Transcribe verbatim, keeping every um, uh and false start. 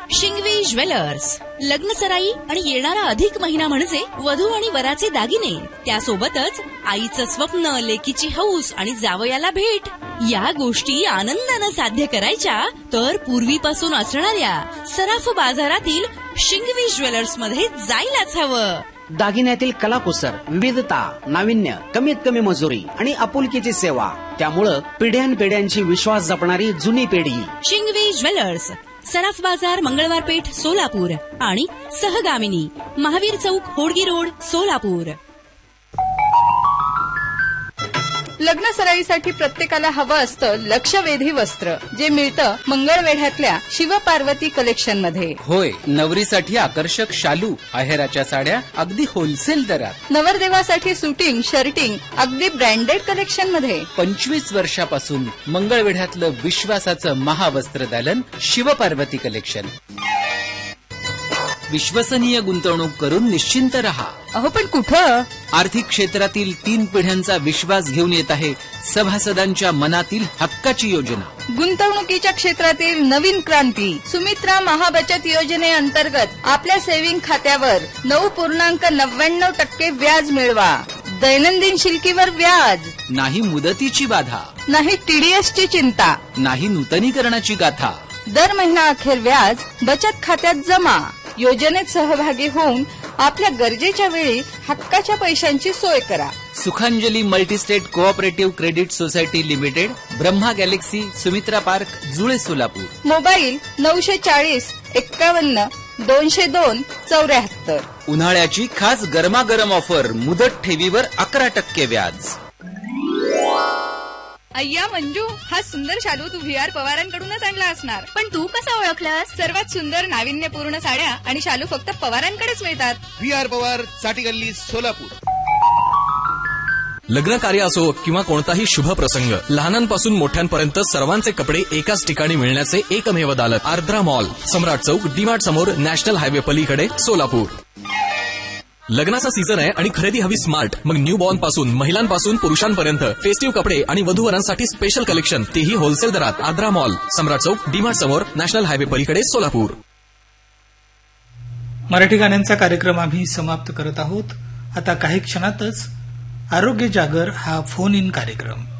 Shingve jewellers. लग्न सराई आणि येणारा अधिक महिना म्हणजे वधू आणि वराचे दागिने, त्यासोबतच आईचं स्वप्न, लेकीची हौस आणि जावयाला भेट, या गोष्टी आनंदानं साध्य करायच्या तर पूर्वीपासून असणाऱ्या सराफ बाजारातील शिंगवे ज्वेलर्स मध्ये जायलाच हवं. दागिन्यातील कलाकुसर, विविधता, नाविन्य, कमीत कमी मजुरी आणि आपुलकीची सेवा, त्यामुळं पिढ्यानपिढ्यांची विश्वास जपणारी जुनी पिढी. शिंगवे ज्वेलर्स, सराफ बाजार, मंगळवार पेठ, सोलापूर आणि सहगामिनी, महावीर चौक, होडगी रोड, सोलापूर. लग्न सराईसाठी प्रत्येकाला हवं असतं लक्षवेधी वस्त्र, जे मिळतं मंगळवेढ्यातल्या शिवपार्वती कलेक्शन मध्ये. होय, नवरीसाठी आकर्षक शालू, आहेराच्या साड्या अगदी होलसेल दरात. नवरदेवासाठी सुटिंग, शर्टिंग अगदी ब्रँडेड कलेक्शन मध्ये. पंचवीस वर्षापासून मंगळवेढ्यातलं विश्वासाचं महावस्त्र दालन शिवपार्वती कलेक्शन. विश्वसनीय गुंतवणूक करून निश्चिंत रहा. अहो पण कुठं? आर्थिक क्षेत्रातील तीन पिढ्यांचा विश्वास घेऊन येत आहे सभासदांच्या मनातील हक्काची योजना. गुंतवणुकीच्या क्षेत्रातील नवीन क्रांती. सुमित्रा महाबचत योजनेअंतर्गत आपल्या सेव्हिंग खात्यावर नऊ पूर्णांक नव्याण्णव टक्के व्याज मिळवा. दैनंदिन शिल्कीवर व्याज नाही, मुदतीची बाधा नाही, टीडीएसची चिंता नाही, नूतनीकरणाची गाथा. दर महिना अखेर व्याज बचत खात्यात जमा. योजनेत सहभागी होऊन आपल्या गरजेच्या वेळी हक्काच्या पैशांची सोय करा. सुखांजली multi-state cooperative credit society limited, Brahma Galaxy, Sumitra park, जुळे, सोलापूर. मोबाईल नऊशे चाळीस एक्कावन्न दोनशे दोन चौऱ्याहत्तर. उन्हाळ्याची खास गरमागरम ऑफर, मुदत ठेवीवर अकरा टक्के व्याज. अय्या मंजू, हा सुंदर शालू तू व्ही आर पवारांकडूनच आणला असणार. पण तू कसा ओळखलास? सर्वात सुंदर नाविन्यपूर्ण साड्या आणि शालू फक्त पवारांकडेच मिळतात. व्ही आर पवार, साठी गल्ली, सोलापूर. लग्न कार्य असो किंवा कोणताही शुभ प्रसंग, लहानांपासून मोठ्यांपर्यंत सर्वांचे कपडे एकाच ठिकाणी मिळण्याचे एकमेव दालत, आर्द्रा मॉल, सम्राट चौक, डीमार्ट समोर, नॅशनल हायवे पलीकडे, सोलापूर. लग्नाचा सीझन आहे आणि खरेदी हवी स्मार्ट. मग न्यू बॉर्न पासून महिलांपासून पुरुषांपर्यंत फेस्टिव्ह कपडे आणि वधूवरांसाठी स्पेशल कलेक्शन, तेही होलसेल दरात. आद्रा मॉल, सम्राट चौक, डीमार्ट समोर, नॅशनल हायवे पलीकडे, सोलापूर. मराठी गाण्यांचा कार्यक्रम आम्ही समाप्त करत आहोत. आता काही क्षणातच आरोग्य जागर हा फोन इन कार्यक्रम.